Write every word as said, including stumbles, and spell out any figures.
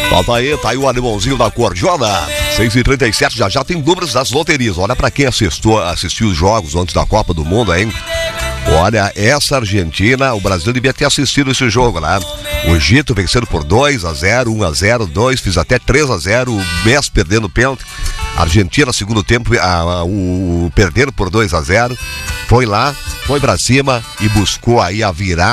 Tá, tá aí, tá aí o alemãozinho da cordiona. seis e trinta e sete, já já tem números das loterias. Olha pra quem assistiu, assistiu os jogos antes da Copa do Mundo, hein? Olha, essa Argentina, o Brasil devia ter assistido esse jogo, né? O Egito vencendo por dois a zero, um a zero, dois, fiz até três a zero, o Messi perdendo o pênalti. Argentina, segundo tempo, a, a, o, perdendo por dois a zero. Foi lá, foi pra cima e buscou aí a virar.